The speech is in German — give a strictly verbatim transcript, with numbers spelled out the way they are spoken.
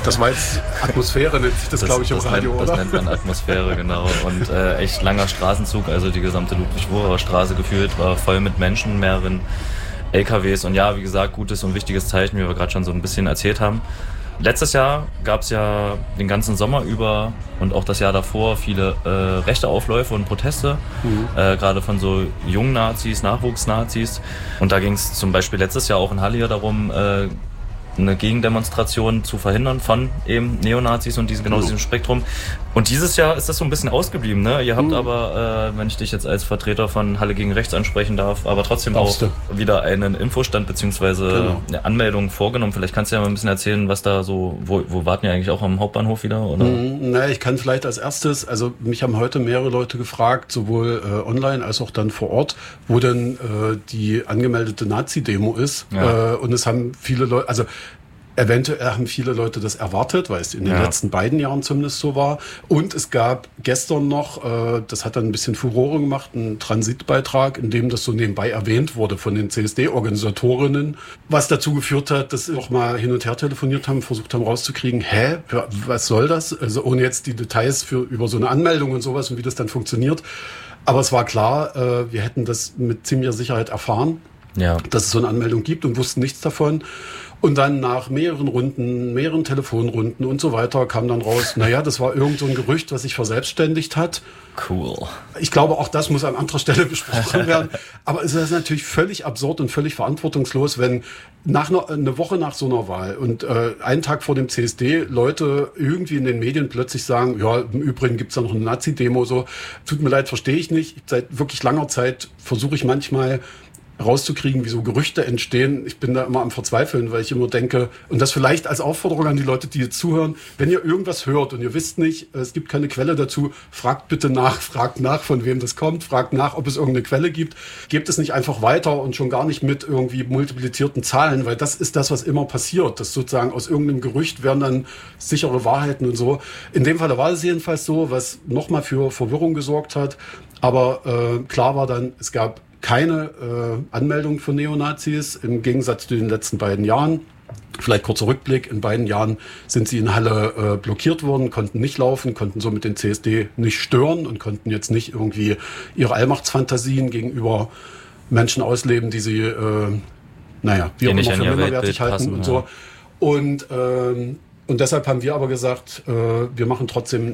Das war jetzt Atmosphäre, nennt sich das, das glaube ich, im das Radio, nennt, oder? Das nennt man Atmosphäre, genau. Und äh, echt langer Straßenzug, also die gesamte Ludwig-Wucherer Straße gefühlt war voll mit Menschen, mehreren L K Ws. Und ja, wie gesagt, gutes und wichtiges Zeichen, wie wir gerade schon so ein bisschen erzählt haben. Letztes Jahr gab es ja den ganzen Sommer über und auch das Jahr davor viele äh, rechte Aufläufe und Proteste, mhm. äh, gerade von so jungen Nazis, Nachwuchsnazis. Und da ging es zum Beispiel letztes Jahr auch in Halle darum, äh, eine Gegendemonstration zu verhindern von eben Neonazis und diese, genau diesem Spektrum. Und dieses Jahr ist das so ein bisschen ausgeblieben, ne? Ihr habt mhm. aber, äh, wenn ich dich jetzt als Vertreter von Halle gegen Rechts ansprechen darf, aber trotzdem Darfst auch du. wieder einen Infostand beziehungsweise genau. eine Anmeldung vorgenommen. Vielleicht kannst du ja mal ein bisschen erzählen, was da so, wo, wo warten ihr eigentlich auch am Hauptbahnhof wieder? Oder? Mhm, naja, ich kann vielleicht als erstes, also mich haben heute mehrere Leute gefragt, sowohl äh, online als auch dann vor Ort, wo denn äh, die angemeldete Nazi-Demo ist. Ja. Äh, und es haben viele Leute, also eventuell haben viele Leute das erwartet, weil es in den ja. letzten beiden Jahren zumindest so war. Und es gab gestern noch, äh, das hat dann ein bisschen Furore gemacht, einen Transitbeitrag, in dem das so nebenbei erwähnt wurde von den C S D-Organisatorinnen, was dazu geführt hat, dass sie auch mal hin und her telefoniert haben, versucht haben rauszukriegen, hä, was soll das? Also ohne jetzt die Details für über so eine Anmeldung und sowas und wie das dann funktioniert. Aber es war klar, äh, wir hätten das mit ziemlicher Sicherheit erfahren, ja. dass es so eine Anmeldung gibt und wussten nichts davon. Und dann nach mehreren Runden, mehreren Telefonrunden und so weiter kam dann raus, naja, das war irgend so ein Gerücht, was sich verselbstständigt hat. Cool. Ich glaube, auch das muss an anderer Stelle besprochen werden. Aber es ist natürlich völlig absurd und völlig verantwortungslos, wenn nach einer, eine Woche nach so einer Wahl und äh, einen Tag vor dem C S D Leute irgendwie in den Medien plötzlich sagen, ja, im Übrigen gibt's da noch eine Nazi-Demo, so. Tut mir leid, verstehe ich nicht. Seit wirklich langer Zeit versuche ich manchmal rauszukriegen, wie so Gerüchte entstehen. Ich bin da immer am Verzweifeln, weil ich immer denke, und das vielleicht als Aufforderung an die Leute, die jetzt zuhören, wenn ihr irgendwas hört und ihr wisst nicht, es gibt keine Quelle dazu, fragt bitte nach, fragt nach, von wem das kommt, fragt nach, ob es irgendeine Quelle gibt. Gebt es nicht einfach weiter und schon gar nicht mit irgendwie multiplizierten Zahlen, weil das ist das, was immer passiert. Das sozusagen aus irgendeinem Gerücht werden dann sichere Wahrheiten und so. In dem Fall war es jedenfalls so, was nochmal für Verwirrung gesorgt hat. Aber äh, klar war dann, es gab keine äh, Anmeldung für Neonazis, im Gegensatz zu den letzten beiden Jahren. Vielleicht kurzer Rückblick, in beiden Jahren sind sie in Halle äh, blockiert worden, konnten nicht laufen, konnten somit den C S D nicht stören und konnten jetzt nicht irgendwie ihre Allmachtsfantasien gegenüber Menschen ausleben, die sie, äh, naja, wie auch immer für minderwertig halten und so. Und, ähm, und deshalb haben wir aber gesagt, äh, wir machen trotzdem